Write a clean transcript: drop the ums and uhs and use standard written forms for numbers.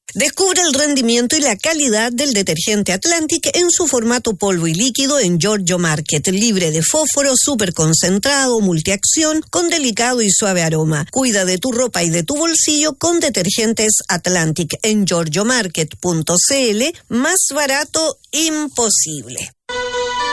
Descubre el rendimiento y la calidad del detergente Atlantic en su formato polvo y líquido en Giorgio Market, libre de fósforo, súper concentrado, multiacción, con delicado y suave aroma. Cuida de tu ropa y de tu bolsillo con detergentes Atlantic en giorgiomarket.cl, más barato imposible.